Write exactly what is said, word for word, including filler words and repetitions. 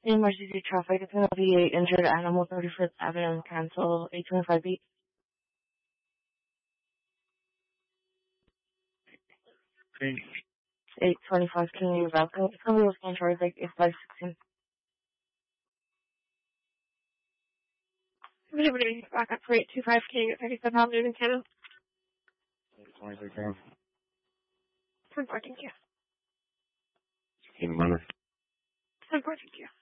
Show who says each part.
Speaker 1: Emergency traffic. It's going to be a injured animal, thirty-fifth Avenue, cancel eight twenty-five B.
Speaker 2: Okay.
Speaker 1: eight twenty-five King Valco. It's going to be with control, like eight five sixteen.
Speaker 3: Anybody back up for eight two five King at thirty-seven Avenue in Canada?
Speaker 2: twenty-six down.
Speaker 3: ten four, thank you.
Speaker 2: In manner.
Speaker 3: ten four, thank you.